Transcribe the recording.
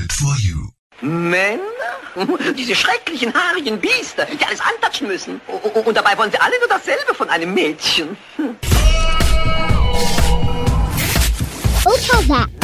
it for you. Männer? Diese schrecklichen, haarigen Biester, die alles antatschen müssen. Und dabei wollen sie alle nur dasselbe von einem Mädchen. Ultrasack.